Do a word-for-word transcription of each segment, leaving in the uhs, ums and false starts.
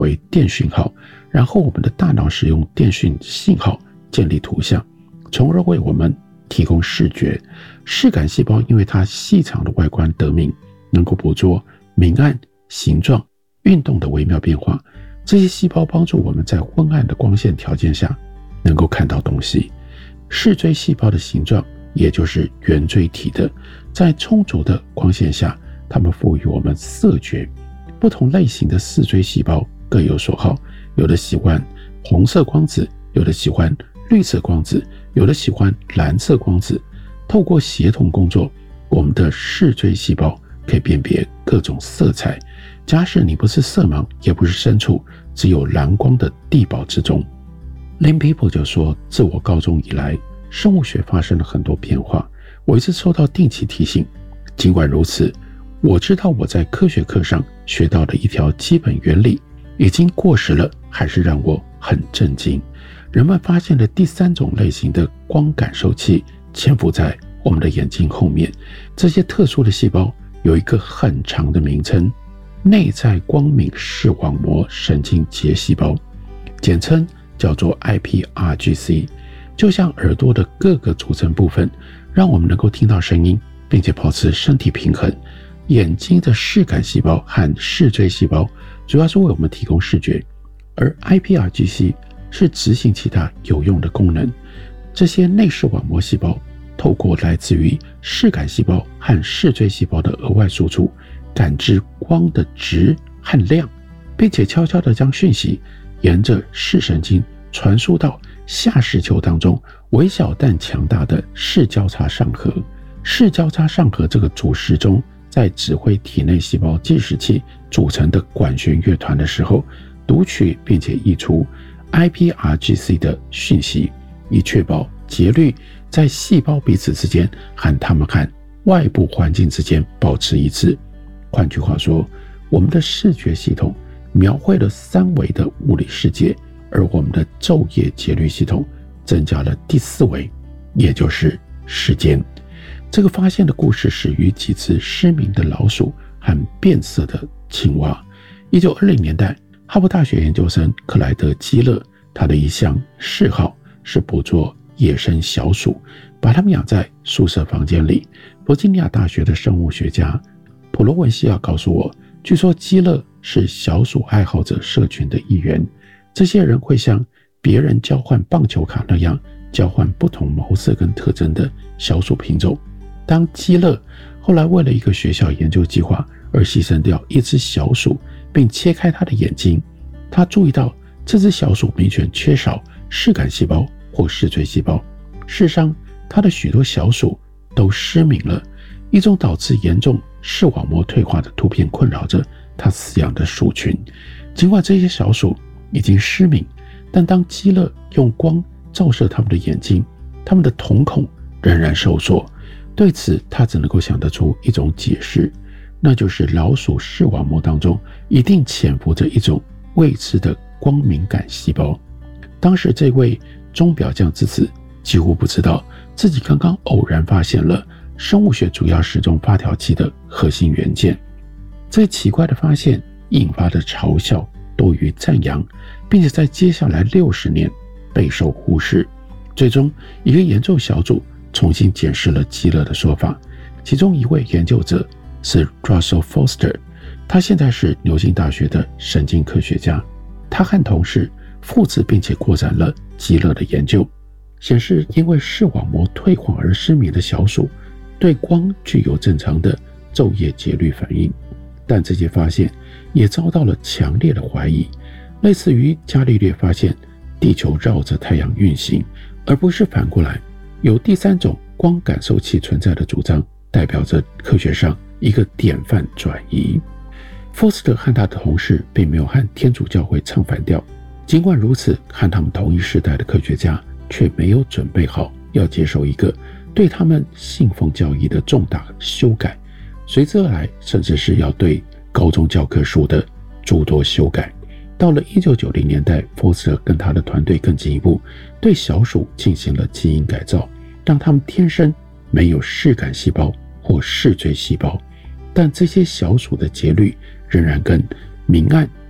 为电讯号，然后我们的大脑使用电讯信号建立图像，从而为我们提供视觉。视感细胞因为它细长的外观得名，能够捕捉明暗、形状、运动的微妙变化。这些细胞帮助我们在昏暗的光线条件下能够看到东西。视锥细胞的形状，也就是圆锥体的，在充足的光线下，它们赋予我们色觉。不同类型的视锥细胞各有所好，有的喜欢红色光子，有的喜欢绿色光子，有的喜欢蓝色光子。透过协同工作，我们的视锥细胞可以辨别各种色彩。假使你不是色盲，也不是身处只有蓝光的地堡之中。Lynn People 就说，自我高中以来，生物学发生了很多变化，我一直受到定期提醒。尽管如此，我知道我在科学课上学到的一条基本原理已经过时了，还是让我很震惊。人们发现了第三种类型的光感受器潜伏在我们的眼睛后面。这些特殊的细胞有一个很长的名称，内在光敏视网膜神经节细胞，简称叫做 I P R G C。 就像耳朵的各个组成部分让我们能够听到声音并且保持身体平衡，眼睛的视感细胞和视锥细胞主要是为我们提供视觉，而 I P R G C 是执行其他有用的功能。这些内视网膜细胞透过来自于视感细胞和视锥细胞的额外输出，感知光的质和量，并且悄悄地将讯息沿着视神经传输到下视丘当中微小但强大的视交叉上核。视交叉上核这个主时钟在指挥体内细胞计时器组成的管弦乐团的时候，读取并且译出 I P R G C 的讯息，以确保节律在细胞彼此之间和它们和外部环境之间保持一致。换句话说，我们的视觉系统描绘了三维的物理世界，而我们的昼夜节律系统增加了第四维，也就是时间。这个发现的故事始于几只失明的老鼠和变色的青蛙。一九二零年代，哈佛大学研究生克莱德·基勒，他的一项嗜好是捕捉野生小鼠，把它们养在宿舍房间里。弗吉尼亚大学的生物学家普罗文西亚告诉我，据说基勒是小鼠爱好者社群的一员。这些人会像别人交换棒球卡那样交换不同毛色跟特征的小鼠品种。当基勒后来为了一个学校研究计划而牺牲掉一只小鼠，并切开它的眼睛，他注意到这只小鼠明显缺少视感细胞或视锥细胞。事实上，他的许多小鼠都失明了，一种导致严重视网膜退化的突变困扰着他饲养的鼠群。尽管这些小鼠已经失明，但当基勒用光照射他们的眼睛，他们的瞳孔仍然收缩。对此，他只能够想得出一种解释，那就是老鼠视网膜当中一定潜伏着一种未知的光敏感细胞。当时这位钟表匠至此几乎不知道自己刚刚偶然发现了生物学主要时钟发条器的核心元件。这奇怪的发现引发的嘲笑多于赞扬，并且在接下来六十年备受忽视。最终，一个研究小组重新检视了基勒的说法，其中一位研究者是 Russell Foster， 他现在是牛津大学的神经科学家。他和同事复制并且扩展了基勒的研究，显示因为视网膜退化而失明的小鼠对光具有正常的昼夜节律反应。但这些发现也遭到了强烈的怀疑，类似于伽利略发现地球绕着太阳运行，而不是反过来。有第三种光感受器存在的主张，代表着科学上一个典范转移。福斯特和他的同事并没有和天主教会唱反调，尽管如此，和他们同一时代的科学家却没有准备好要接受一个对他们信奉教义的重大修改，随之而来甚至是要对高中教科书的诸多修改。到了一九九零年代，福斯特跟他的团队更进一步，对小鼠进行了基因改造，让它们天生没有视感细胞或视锥细胞，但这些小鼠的节律仍然跟明暗、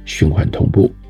循环同步。